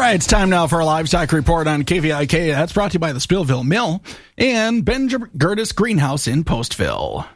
right, it's time now for our livestock report on KVIK. That's brought to you by the Spillville Mill and Ben Gertis Greenhouse in Postville.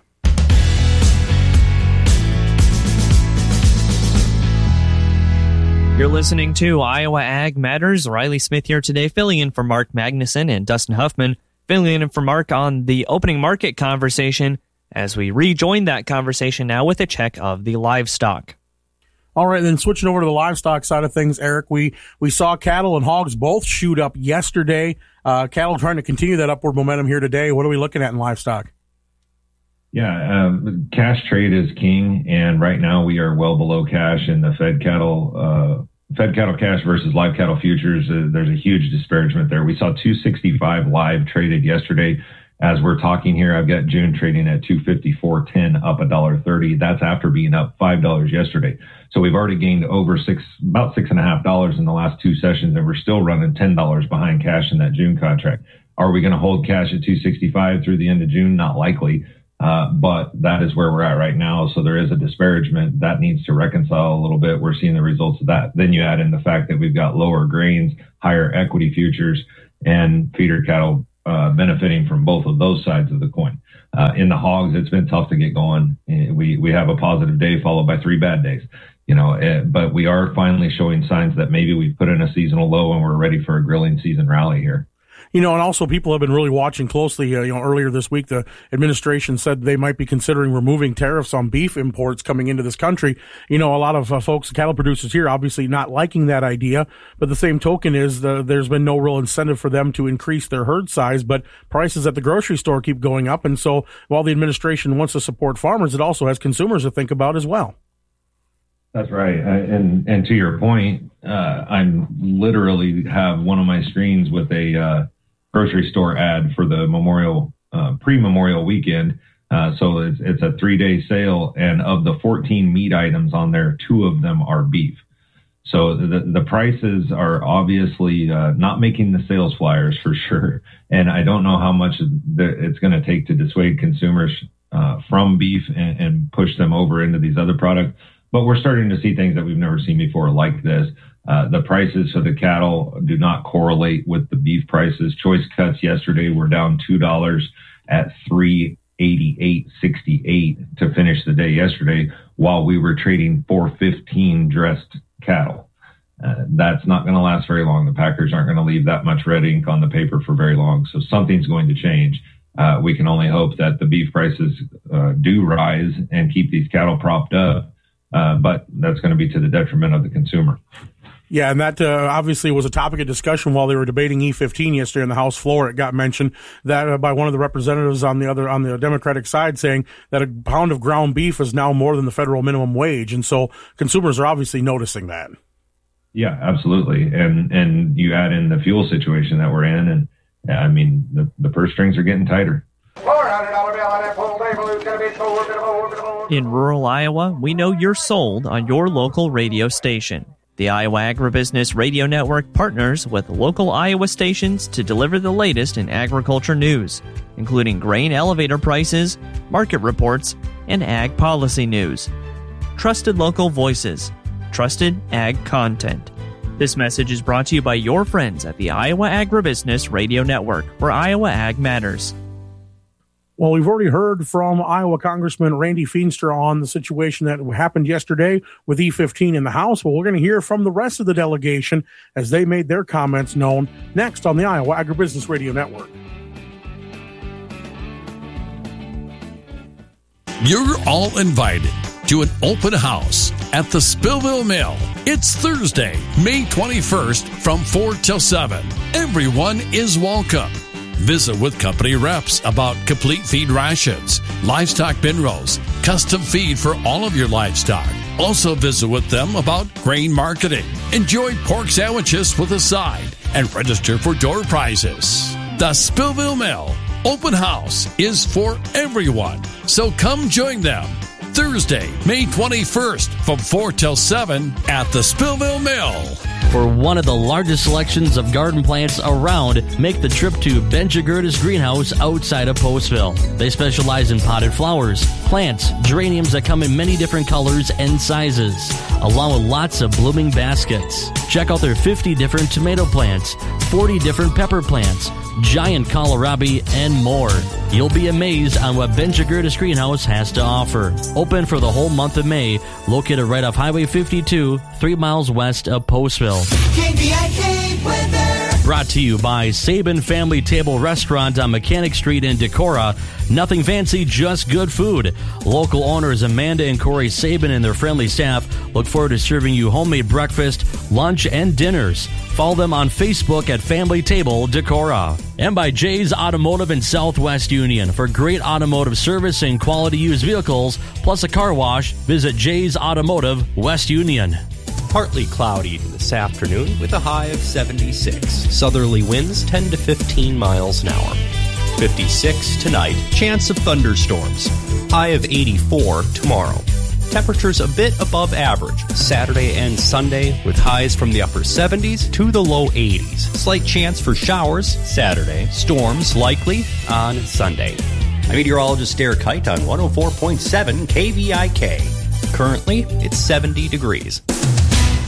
You're listening to Iowa Ag Matters. Riley Smith here today, filling in for Mark Magnuson and Dustin Huffman, filling in for Mark on the opening market conversation as we rejoin that conversation now with a check of the livestock. All right, then switching over to the livestock side of things, Eric, we saw cattle and hogs both shoot up yesterday. Cattle trying to continue that upward momentum here today. What are we looking at in livestock? Yeah, cash trade is king, and right now we are well below cash in the fed cattle cash versus live cattle futures. There's a huge disparagement there. We saw 265 live traded yesterday. As we're talking here, I've got June trading at 254.10, up $1.30. That's after being up $5 yesterday. So we've already gained over about $6.50 in the last two sessions, and we're still running $10 behind cash in that June contract. Are we going to hold cash at 265 through the end of June? Not likely. But that is where we're at right now. So there is a disparagement that needs to reconcile a little bit. We're seeing the results of that. Then you add in the fact that we've got lower grains, higher equity futures, and feeder cattle benefiting from both of those sides of the coin. In the hogs, it's been tough to get going. We have a positive day followed by 3 bad days. But we are finally showing signs that maybe we've put in a seasonal low and we're ready for a grilling season rally here. And also people have been really watching closely. Earlier this week, the administration said they might be considering removing tariffs on beef imports coming into this country. A lot of folks, cattle producers here, obviously not liking that idea. But the same token is there's been no real incentive for them to increase their herd size. But prices at the grocery store keep going up. And so while the administration wants to support farmers, it also has consumers to think about as well. That's right. And to your point, I'm literally have one of my screens with a grocery store ad for the pre-Memorial weekend. So it's a 3-day sale, and of the 14 meat items on there, 2 of them are beef. So the prices are obviously not making the sales flyers for sure. And I don't know how much it's going to take to dissuade consumers from beef and push them over into these other products. But we're starting to see things that we've never seen before like this. The prices for the cattle do not correlate with the beef prices. Choice cuts yesterday were down $2 at $388.68 to finish the day yesterday, while we were trading $415 dressed cattle. That's not going to last very long. The packers aren't going to leave that much red ink on the paper for very long. So something's going to change. We can only hope that the beef prices do rise and keep these cattle propped up. But that's going to be to the detriment of the consumer. Yeah, and that obviously was a topic of discussion while they were debating E15 yesterday on the House floor. It got mentioned that by one of the representatives on the Democratic side, saying that a pound of ground beef is now more than the federal minimum wage, and so consumers are obviously noticing that. Yeah, absolutely, and you add in the fuel situation that we're in, and I mean the purse strings are getting tighter. In rural Iowa, we know you're sold on your local radio station. The Iowa Agribusiness Radio Network partners with local Iowa stations to deliver the latest in agriculture news, including grain elevator prices, market reports, and ag policy news. Trusted local voices, trusted ag content. This message is brought to you by your friends at the Iowa Agribusiness Radio Network, where Iowa Ag matters. Well, we've already heard from Iowa Congressman Randy Feenstra on the situation that happened yesterday with E15 in the House, but we're going to hear from the rest of the delegation as they made their comments known next on the Iowa Agribusiness Radio Network. You're all invited to an open house at the Spillville Mill. It's Thursday, May 21st from 4 till 7. Everyone is welcome. Visit with company reps about complete feed rations, livestock bin rolls, custom feed for all of your livestock. Also visit with them about grain marketing. Enjoy pork sandwiches with a side and register for door prizes. The Spillville Mill Open House is for everyone, so come join them. Thursday, May 21st from 4 till 7 at the Spillville Mill. For one of the largest selections of garden plants around, make the trip to Benja Gertis Greenhouse outside of Postville. They specialize in potted flowers, plants, geraniums that come in many different colors and sizes, along with lots of blooming baskets. Check out their 50 different tomato plants, 40 different pepper plants, giant kohlrabi, and more. You'll be amazed on what Benja Gertis Greenhouse has to offer. Open for the whole month of May, located right off Highway 52, 3 miles west of Postville. KVIK weather. Brought to you by Sabin Family Table Restaurant on Mechanic Street in Decorah. Nothing fancy, just good food. Local owners Amanda and Corey Sabin and their friendly staff look forward to serving you homemade breakfast, lunch, and dinners. Follow them on Facebook at Family Table Decorah. And by Jay's Automotive in Southwest Union. For great automotive service and quality used vehicles, plus a car wash, visit Jay's Automotive, West Union. Partly cloudy this afternoon with a high of 76. Southerly winds 10 to 15 miles an hour. 56 tonight. Chance of thunderstorms. High of 84 tomorrow. Temperatures a bit above average Saturday and Sunday with highs from the upper 70s to the low 80s. Slight chance for showers Saturday. Storms likely on Sunday. I'm meteorologist Derek Kite on 104.7 KVIK. Currently, it's 70 degrees.